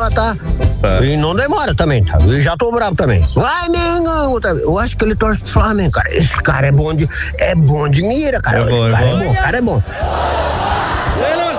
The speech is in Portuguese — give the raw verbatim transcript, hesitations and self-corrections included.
lá, tá? É. E não demora também, tá? E já tô bravo também. Vai, Mengão! Tá? Eu acho que ele torce pro Flamengo, cara. Esse cara é bom de, é bom de mira, cara. É bom, Esse cara é é bom. bom, cara é bom.